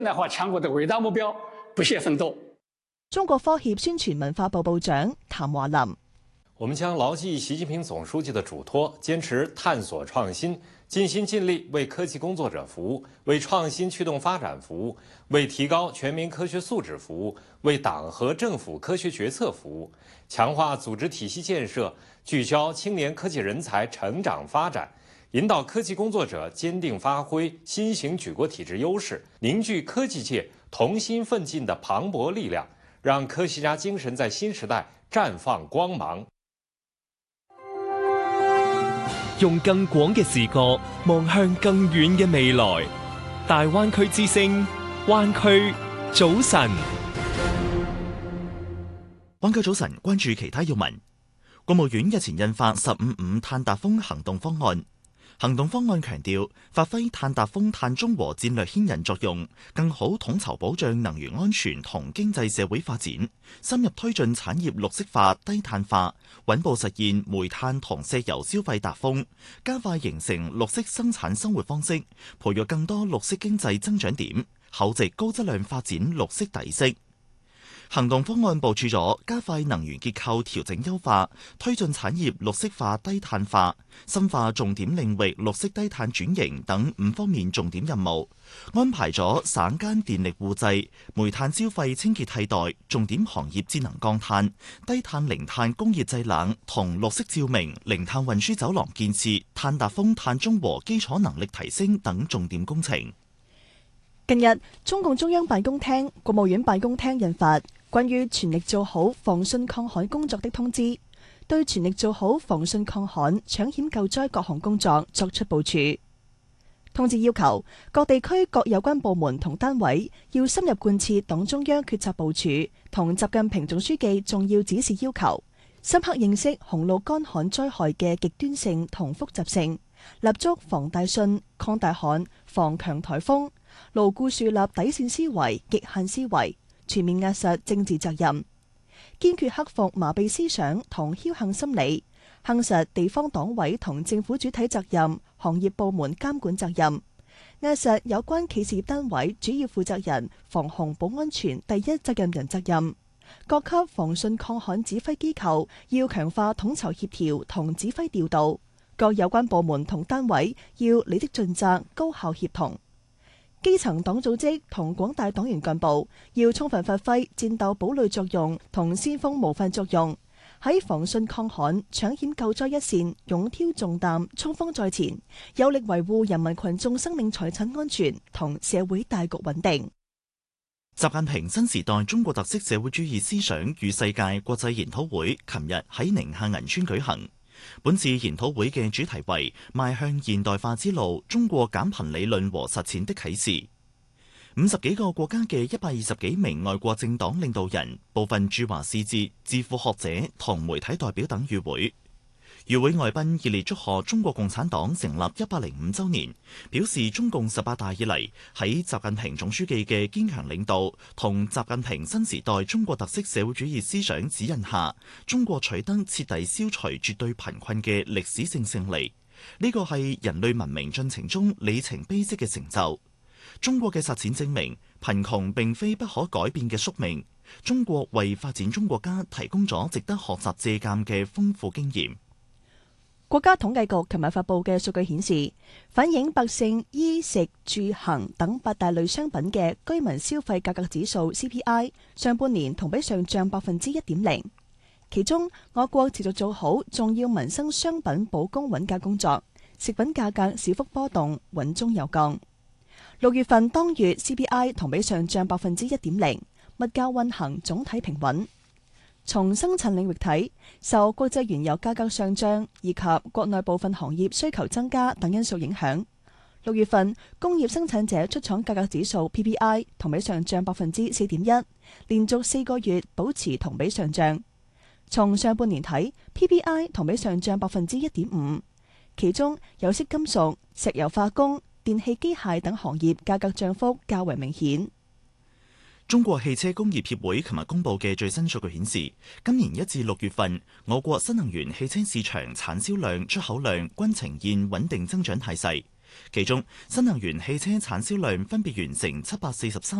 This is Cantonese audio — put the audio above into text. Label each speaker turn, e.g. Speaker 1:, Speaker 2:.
Speaker 1: 現代化強國的偉大目標，不懈奮鬥。
Speaker 2: 中國科協宣傳文化部部長譚華林：
Speaker 3: 我們將牢記習近平總書記的囑託，堅持探索創新，盡心盡力為科技工作者服務，為創新驅動發展服務，為提高全民科學素質服務，為黨和政府科學決策服務，強化組織體系建設，聚焦青年科技人才成長發展，引導科技工作者堅定發揮新型舉國體制優勢，凝聚科技界同心奮進的磅礴力量，讓科學家精神在新時代綻放光芒。
Speaker 4: 用更廣嘅視角望向更遠嘅未來。大灣區之聲，灣區早晨。
Speaker 5: 灣區早晨，關注其他要聞。國務院日前印發15.5碳達峰行動方案。行動方案強調，發揮碳達峰碳中和戰略牽引作用，更好統籌保障能源安全同經濟社會發展，深入推進產業綠色化、低碳化，穩步實現煤炭同石油消費達峰，加快形成綠色生產生活方式，培育更多綠色經濟增長點，厚植高質量發展綠色底色。行動方案部署咗加快能源結構調整優化，推進產業綠色化低碳化，深化重點領域綠色低碳轉型等5方面重點任務，安排咗省間電力互製、煤炭消費清潔替代、重點行業節能降碳、低碳零碳工業製冷同綠色照明、零碳運輸走廊建設、碳達峰碳中和基礎能力提升等重點工程。
Speaker 2: 近日，中共中央辦公廳、國務院辦公廳印發關於全力做好防汛抗旱工作的通知，對全力做好防汛抗旱、搶險救災各項工作作出部署。通知要求各地區各有關部門同單位要深入貫徹黨中央決策部署同習近平總書記重要指示要求，深刻認識洪澇乾旱災害嘅極端性同複雜性，立足防大汛、抗大旱、防強颱風，牢固樹立底線思維、極限思維，全面壓實政治責任，堅決克服麻痹思想同僥倖心理，夯實地方黨委同政府主體責任、行業部門監管責任，壓實有關企事業單位主要負責人防洪保安全第一責任人責任。各級防汛抗旱指揮機構要強化統籌協調同指揮調度，各有關部門同單位要履職盡責、高效協同。基層黨組織同廣大黨員幹部要充分發揮戰鬥堡壘作用同先鋒模範作用，喺防汛抗旱、搶險救災一線勇挑重擔、衝鋒在前，有力維護人民群眾生命財產安全同社會大局穩定。
Speaker 5: 習近平新時代中國特色社會主義思想與世界國際研討會琴日喺寧夏銀川舉行。本次研討會嘅主題為邁向現代化之路，中國減貧理論和實踐的啟示。50幾個國家嘅120幾名外國政黨領導人、部分駐華使節、智庫學者同媒體代表等與會。與會外賓熱烈祝賀中國共產黨成立105週年，表示中共18大以嚟喺習近平總書記嘅堅強領導同習近平新時代中國特色社會主義思想指引下，中國取得徹底消除絕對貧困嘅歷史性勝利。呢個係人類文明進程中里程碑式嘅成就。中國嘅實踐證明，貧窮並非不可改變嘅宿命。中國為發展中國家提供咗值得學習借鑑嘅豐富經驗。
Speaker 2: 國家統計局琴日發佈嘅數據顯示，反映百姓衣食住行等8大類商品嘅居民消費價格指數 CPI 上半年同比上漲1.0%。其中，我國持續做好重要民生商品保供穩價工作，食品價格小幅波動，穩中有降。6月份當月 CPI 同比上漲1.0%，物價運行總體平穩。從生產領域睇，受國際原油價格上漲以及國內部分行業需求增加等因素影響，6月份工業生產者出廠價格指數 PPI 同比上漲4.1%，連續4個月保持同比上漲。從上半年睇 ，PPI 同比上漲1.5%，其中有色金屬、石油化工、電氣機械等行業價格漲幅較為明顯。
Speaker 5: 中國汽車工業協會琴日公布嘅最新數據顯示，今年1至6月份，我國新能源汽車市場產銷量、出口量均呈現穩定增長態勢。 其中新能源汽車產銷量分別完成743